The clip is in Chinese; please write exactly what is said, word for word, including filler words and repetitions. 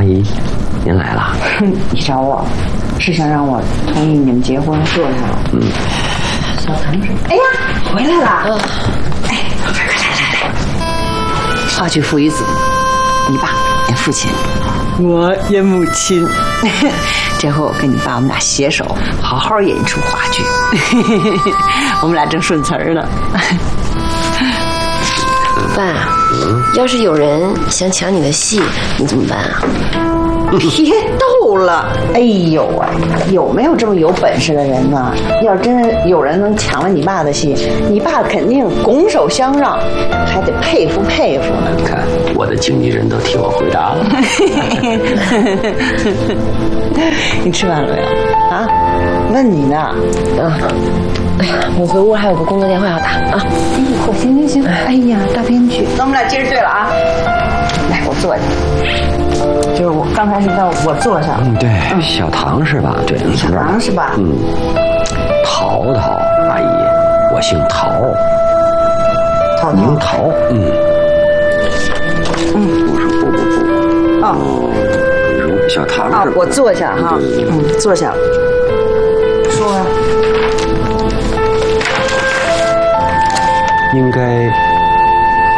姨，您来了。 你找我，是想让我同意你们结婚？坐下了。嗯。小唐是。哎呀，回来了。嗯。哎，快快来来来。话剧父与子，你爸演父亲，我演母亲。这回我跟你爸我们俩携手，好好演一出话剧。我们俩正顺词儿呢。 爸，嗯、要是有人想抢你的戏，你怎么办啊？ 别逗了！哎呦喂，有没有这么有本事的人呢？要真有人能抢了你爸的戏，你爸肯定拱手相让，还得佩服佩服呢。 看我的经纪人都替我回答了。 你吃饭了没有？啊？问你呢。 嗯。哎呀，我回屋还有个工作电话要打啊！ 哎呦，行行行，哎呀，大编剧，那我们俩接着对了啊！来，我坐下。就是我刚才是到我坐下。 嗯，对，嗯、小唐是吧？对， 小唐是吧？ 嗯，陶陶阿姨，我姓陶。 陶陶。 名陶。嗯。 嗯。 我说不不不。 啊。 哦，小唐。 啊，我坐下哈。嗯，坐下。说呀。 应该